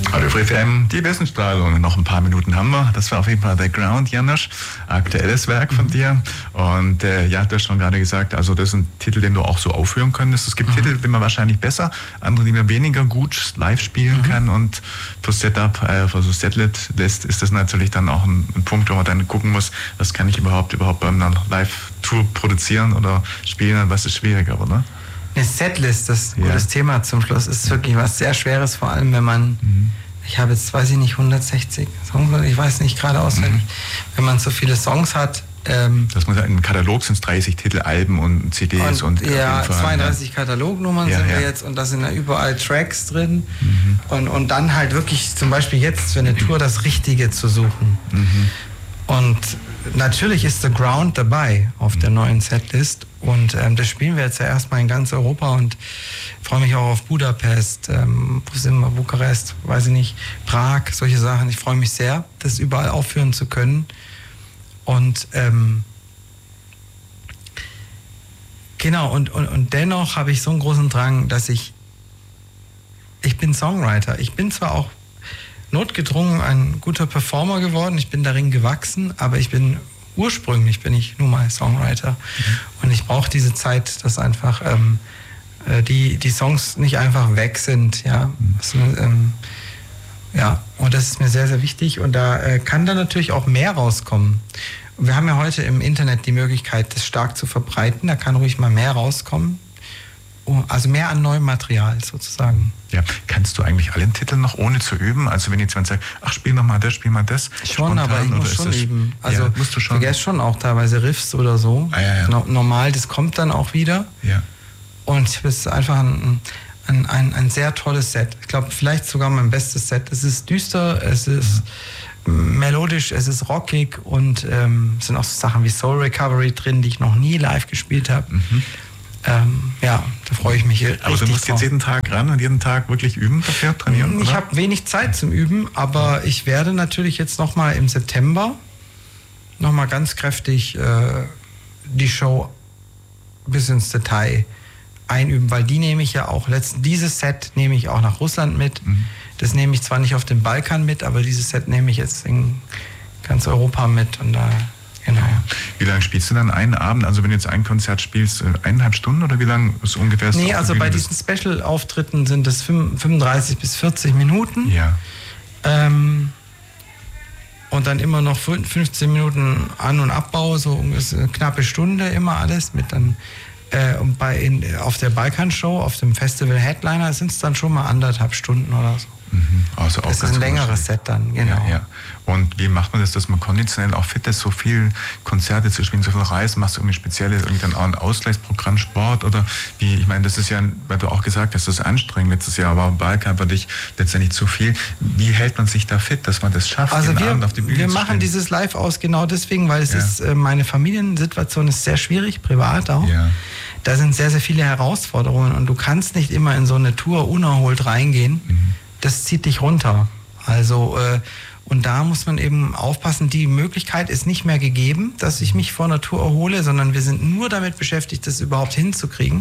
Radio Free FM, die Wissensstrahlung. Noch ein paar Minuten haben wir. Das war auf jeden Fall The Ground, Janosch. Aktuelles Werk von dir. Und ja, du hast schon gerade gesagt, also das ist ein Titel, den du auch so aufführen könntest. Es gibt Titel, die man wahrscheinlich besser, andere, die man weniger gut live spielen kann. Und für Setup, für so Setlist ist das natürlich dann auch ein Punkt, wo man dann gucken muss, was kann ich überhaupt bei einer Live-Tour produzieren oder spielen, was ist schwieriger, oder? Eine Setlist, das ist ein gutes Thema zum Schluss, ist wirklich was sehr Schweres, vor allem wenn man, ich habe jetzt, weiß ich nicht, 160 Songs, ich weiß nicht gerade auswendig, wenn man so viele Songs hat. Das muss ja im Katalog sind 30 Titel, Alben und CDs und ja, 32 Katalognummern sind wir jetzt und da sind ja überall Tracks drin und dann halt wirklich zum Beispiel jetzt für eine Tour das Richtige zu suchen. Und natürlich ist The Ground dabei auf der neuen Setlist und das spielen wir jetzt ja erstmal in ganz Europa und freue mich auch auf Budapest, wo sind wir, Bukarest, weiß ich nicht, Prag, solche Sachen. Ich freue mich sehr, das überall aufführen zu können. Und genau, und dennoch habe ich so einen großen Drang, dass ich bin Songwriter. Ich bin zwar auch notgedrungen ein guter Performer geworden, ich bin darin gewachsen, aber ursprünglich bin ich nur mal Songwriter. Und ich brauche diese Zeit, dass einfach die Songs nicht einfach weg sind. Ja, ja, und das ist mir sehr, sehr wichtig und da kann dann natürlich auch mehr rauskommen. Wir haben ja heute im Internet die Möglichkeit, das stark zu verbreiten, da kann ruhig mal mehr rauskommen. Also mehr an neuem Material sozusagen. Ja, kannst du eigentlich alle Titel noch ohne zu üben? Also wenn jetzt jemand sagt, ach, spiel noch mal das, spiel mal das. Schon, aber ich muss schon üben. Also ja, musst du schon. Ich vergesse schon auch teilweise Riffs oder so. Normal, das kommt dann auch wieder. Ja. Und es ist einfach ein sehr tolles Set. Ich glaube, vielleicht sogar mein bestes Set. Es ist düster, es ist melodisch, es ist rockig und es sind auch so Sachen wie Soul Recovery drin, die ich noch nie live gespielt habe. Ja, da freue ich mich richtig. Aber du musst jetzt jeden Tag ran und jeden Tag wirklich üben dafür, trainieren, Ich habe wenig Zeit zum Üben, aber ich werde natürlich jetzt nochmal im September nochmal ganz kräftig die Show bis ins Detail einüben, weil die nehme ich ja auch, dieses Set nehme ich auch nach Russland mit. Das nehme ich zwar nicht auf den Balkan mit, aber dieses Set nehme ich jetzt in ganz Europa mit und da genau. Wie lange spielst du dann einen Abend? Also wenn du jetzt ein Konzert spielst, 1,5 Stunden oder wie lange ist ungefähr? Nee, also bei diesen Special-Auftritten sind es 35 bis 40 Minuten. Ja. Und dann immer noch 15 Minuten An- und Abbau, so eine knappe Stunde immer alles mit dann und auf der Balkan-Show, auf dem Festival Headliner sind es dann schon mal 1,5 Stunden oder so. Also auch das ist ein längeres Set dann, genau. Ja. Und wie macht man das, dass man konditionell auch fit ist, so viel Konzerte zu spielen, so viel Reisen, machst du irgendwie spezielles, dann auch ein Ausgleichsprogramm, Sport oder wie, ich meine, das ist ja, weil du auch gesagt hast, das ist anstrengend, letztes Jahr war Balkan für dich letztendlich zu viel. Wie hält man sich da fit, dass man das schafft, also jeden Abend auf die Bühne zu stellen? Wir machen dieses Live aus genau deswegen, weil es ist, meine Familiensituation ist sehr schwierig, privat auch. Ja. Da sind sehr, sehr viele Herausforderungen und du kannst nicht immer in so eine Tour unerholt reingehen. Das zieht dich runter. Also, und da muss man eben aufpassen, die Möglichkeit ist nicht mehr gegeben, dass ich mich vor einer Tour erhole, sondern wir sind nur damit beschäftigt, das überhaupt hinzukriegen.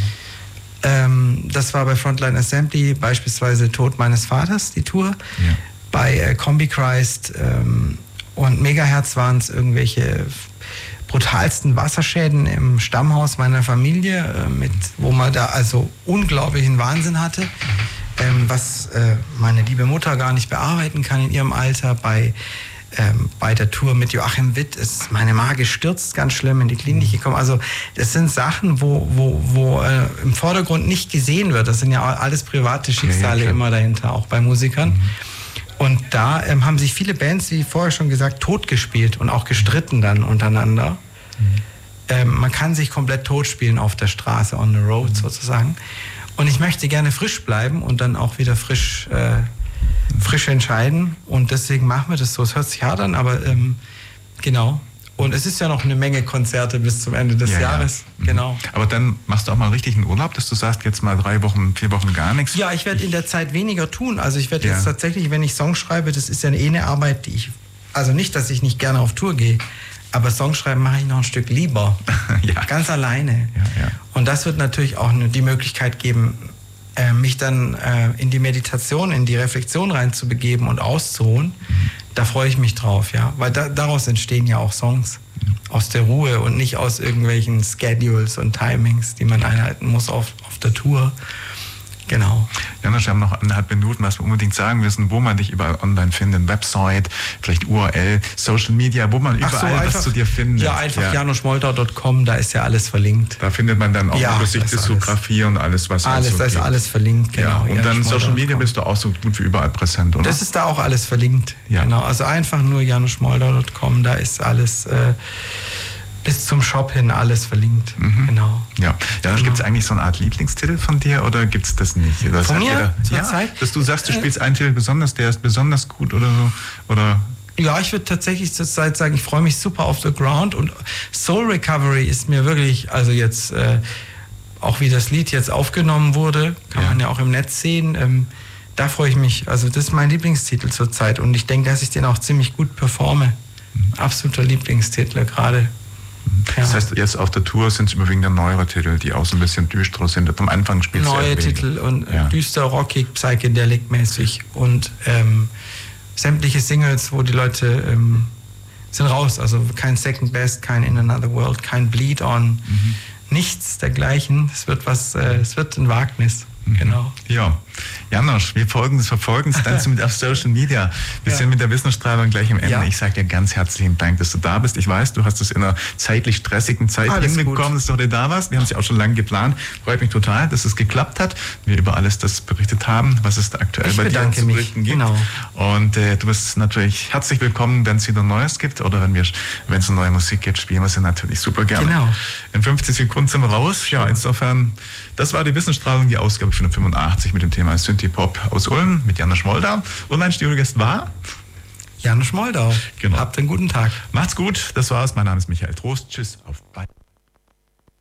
Das war bei Frontline Assembly beispielsweise Tod meines Vaters, die Tour. Ja. Bei Combi Christ und Megahertz waren es irgendwelche brutalsten Wasserschäden im Stammhaus meiner Familie, wo man da also unglaublichen Wahnsinn hatte. Was meine liebe Mutter gar nicht bearbeiten kann in ihrem Alter. Bei der Tour mit Joachim Witt ist meine Ma gestürzt, ganz schlimm in die Klinik gekommen. Also das sind Sachen, wo im Vordergrund nicht gesehen wird. Das sind ja alles private Schicksale immer dahinter, auch bei Musikern. Und da haben sich viele Bands, wie vorher schon gesagt, totgespielt und auch gestritten dann untereinander. Man kann sich komplett totspielen auf der Straße, on the road sozusagen. Und ich möchte gerne frisch bleiben und dann auch wieder frisch entscheiden. Und deswegen machen wir das so. Es hört sich hart an, aber genau. Und es ist ja noch eine Menge Konzerte bis zum Ende des Jahres. Ja. Genau. Aber dann machst du auch mal richtig einen Urlaub, dass du sagst, jetzt mal 3 Wochen, 4 Wochen gar nichts? Ja, ich werde in der Zeit weniger tun. Also ich werde jetzt tatsächlich, wenn ich Songs schreibe, das ist ja eine Arbeit, die also nicht, dass ich nicht gerne auf Tour gehe, aber Songschreiben mache ich noch ein Stück lieber. Ganz alleine. Ja. Und das wird natürlich auch die Möglichkeit geben, mich dann in die Meditation, in die Reflexion reinzubegeben und auszuruhen, da freue ich mich drauf, ja. Weil daraus entstehen ja auch Songs. Aus der Ruhe und nicht aus irgendwelchen Schedules und Timings, die man einhalten muss auf der Tour. Genau. Janosch, wir haben noch 1,5 Minuten, was wir unbedingt sagen müssen, wo man dich überall online findet, Website, vielleicht URL, Social Media, wo man überall einfach, was zu dir findet. Ja, einfach janoschmoldau.com, da ist ja alles verlinkt. Da findet man dann auch Diskografie und alles, was alles, da ist alles verlinkt, genau. Ja, und dann Social Media bist du auch so gut wie überall präsent, oder? Das ist da auch alles verlinkt, genau. Also einfach nur janoschmoldau.com, da ist alles... bis zum Shop hin alles verlinkt. Genau. Ja. Gibt es eigentlich so eine Art Lieblingstitel von dir oder gibt es das nicht? Das von mir? Zeit? Dass du sagst, du spielst einen Titel besonders, der ist besonders gut oder so? Oder? Ja, ich würde tatsächlich zur Zeit sagen, ich freue mich super auf The Ground und Soul Recovery ist mir wirklich, also jetzt auch wie das Lied jetzt aufgenommen wurde, kann man ja auch im Netz sehen, da freue ich mich. Also das ist mein Lieblingstitel zur Zeit und ich denke, dass ich den auch ziemlich gut performe. Absoluter Lieblingstitel gerade. Das heißt, jetzt auf der Tour sind es überwiegend neuere Titel, die auch so ein bisschen düster sind. Am Anfang spielst du neue Titel und düster, rockig, psychedelic-mäßig und sämtliche Singles, wo die Leute sind raus. Also kein Second Best, kein In Another World, kein Bleed On, nichts dergleichen. Es wird ein Wagnis. Genau. Ja, Janosch, wir verfolgen es dann mit auf Social Media. Wir sind mit der Wissensstrahlung gleich am Ende. Ja. Ich sage dir ganz herzlichen Dank, dass du da bist. Ich weiß, du hast es in einer zeitlich stressigen Zeit hinbekommen, dass du heute da warst. Wir haben es ja auch schon lange geplant. Freut mich total, dass es geklappt hat. Wir über alles das berichtet haben, was es da aktuell bei dir zu berichten gibt. Genau. Und du bist natürlich herzlich willkommen, wenn es wieder Neues gibt oder wenn es neue Musik gibt, spielen wir sie natürlich super gerne. Genau. In 50 Sekunden sind wir raus. Ja, insofern, das war die Wissensstrahlung, die Ausgabe 85 mit dem Thema Synthie-Pop aus Ulm mit Janosch Moldau. Und mein Studiogast war Janosch Moldau. Genau. Habt einen guten Tag. Macht's gut. Das war's. Mein Name ist Michael Trost. Tschüss. Auf bald.